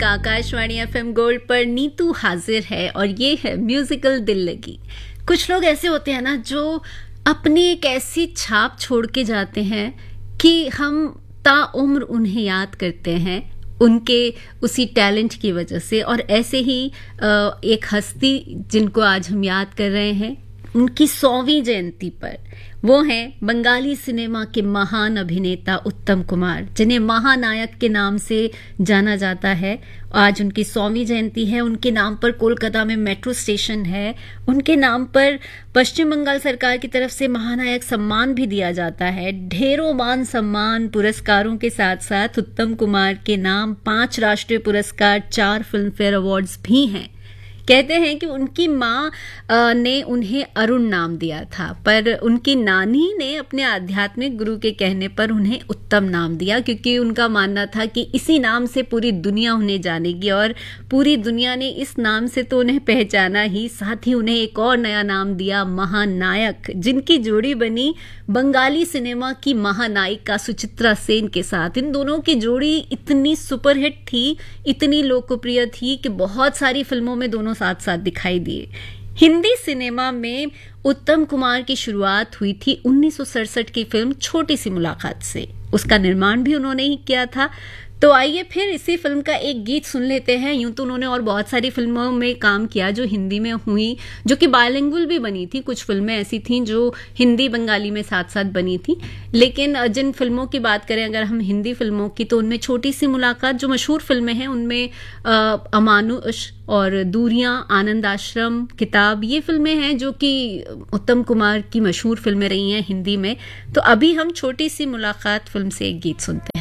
Week Akashvani FM gold पर नीतू हाजिर है और ये है म्यूजिकल दिल लगी। कुछ लोग ऐसे होते हैं ना जो अपनी एक ऐसी छाप छोड़ के जाते हैं कि हम ताउम्र उन्हें याद करते हैं उनके उसी टैलेंट की वजह से। और ऐसे ही एक हस्ती जिनको आज हम याद कर रहे हैं उनकी 100वीं जयंती पर, वो हैं बंगाली सिनेमा के महान अभिनेता उत्तम कुमार, जिन्हें महानायक के नाम से जाना जाता है। आज उनकी 100वीं जयंती है। उनके नाम पर कोलकाता में मेट्रो स्टेशन है। उनके नाम पर पश्चिम बंगाल सरकार की तरफ से महानायक सम्मान भी दिया जाता है। ढेरों मान सम्मान पुरस्कारों के साथ साथ उत्तम कुमार के नाम 5 राष्ट्रीय पुरस्कार, 4 फिल्म फेयर अवार्ड्स भी हैं। कहते हैं कि उनकी माँ ने उन्हें अरुण नाम दिया था, पर उनकी नानी ने अपने आध्यात्मिक गुरु के कहने पर उन्हें उत्तम नाम दिया, क्योंकि उनका मानना था कि इसी नाम से पूरी दुनिया उन्हें जानेगी। और पूरी दुनिया ने इस नाम से तो उन्हें पहचाना ही, साथ ही उन्हें एक और नया नाम दिया, महानायक, जिनकी जोड़ी बनी बंगाली सिनेमा की महानायिका सुचित्रा सेन के साथ। इन दोनों की जोड़ी इतनी सुपरहिट थी, इतनी लोकप्रिय थी कि बहुत सारी फिल्मों में दोनों साथ साथ दिखाई दिए। हिंदी सिनेमा में उत्तम कुमार की शुरुआत हुई थी 1967 की फिल्म छोटी सी मुलाकात से। उसका निर्माण भी उन्होंने ही किया था। तो आइए फिर इसी फिल्म का एक गीत सुन लेते हैं। यूं तो उन्होंने और बहुत सारी फिल्मों में काम किया जो हिंदी में हुई, जो कि बायलिंगुअल भी बनी थी। कुछ फिल्में ऐसी थीं जो हिंदी बंगाली में साथ साथ बनी थी। लेकिन जिन फिल्मों की बात करें अगर हम हिंदी फिल्मों की, तो उनमें छोटी सी मुलाकात जो मशहूर फिल्में हैं उनमें अमानुष और दूरियां, आनंद आश्रम, किताब, ये फिल्में हैं जो कि उत्तम कुमार की मशहूर फिल्में रही हैं हिंदी में। तो अभी हम छोटी सी मुलाकात फिल्म से एक गीत सुनते हैं।